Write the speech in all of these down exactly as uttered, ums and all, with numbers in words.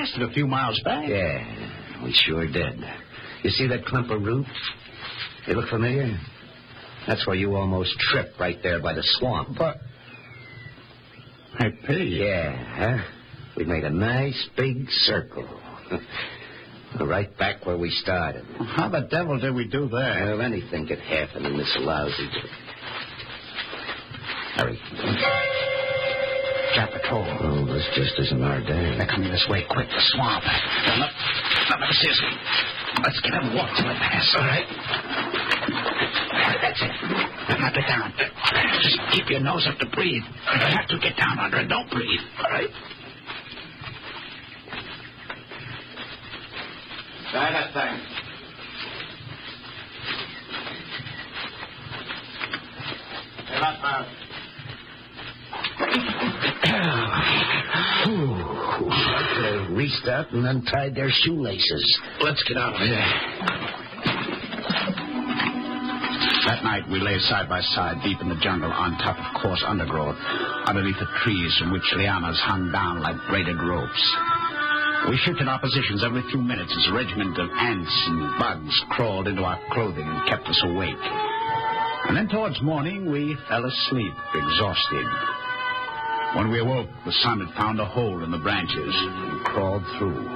blasted a few miles back. Yeah, we sure did. You see that clump of roots? They look familiar? That's where you almost tripped, right there by the swamp. But... Hey, Pete. Yeah, huh? We made a nice big circle. Right back where we started. How the devil did we do that? Well, anything could happen in this lousy... Hurry. Jap patrol. Oh, this just isn't our day. They're coming this way, quick, the swamp. Now, let, let me see us. Let's get them walk till they pass. All right. That's it. Now get down. Just keep your nose up to breathe. You have to get down under it. Don't breathe. All right. Try that thing. Hey, that man. They reached out and untied their shoelaces. Let's get out of here. That night we lay side by side deep in the jungle on top of coarse undergrowth, underneath the trees from which lianas hung down like braided ropes. We shifted our positions every few minutes as a regiment of ants and bugs crawled into our clothing and kept us awake. And then towards morning we fell asleep, exhausted. When we awoke, the sun had found a hole in the branches and crawled through.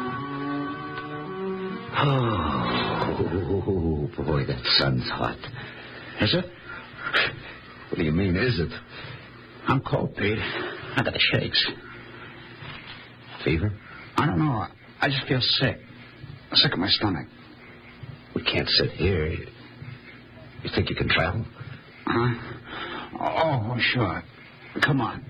Oh, boy, that sun's hot. Is it? What do you mean, is it? I'm cold, Pete. I got the shakes. Fever? I don't know. I just feel sick. Sick of my stomach. We can't sit here. You think you can travel? Huh? Oh, sure. Come on.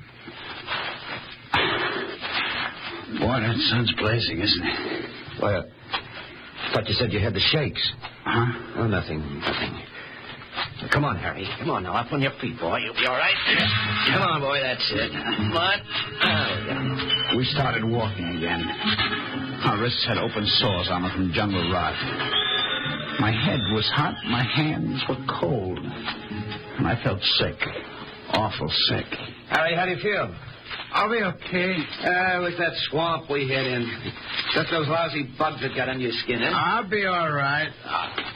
Boy, that sun's blazing, isn't it? Well, I thought you said you had the shakes. Huh? Oh, nothing, nothing. Come on, Harry. Come on now. Up on your feet, boy. You'll be all right. Come on, boy. That's it. Come on. Oh, yeah. We started walking again. Our wrists had open sores on them from jungle rot. My head was hot. My hands were cold. And I felt sick. Awful sick. Harry, how do you feel? I'll be okay. Uh, it was that swamp we hid in. Just those lousy bugs that got on your skin, eh? I'll be all right. Uh,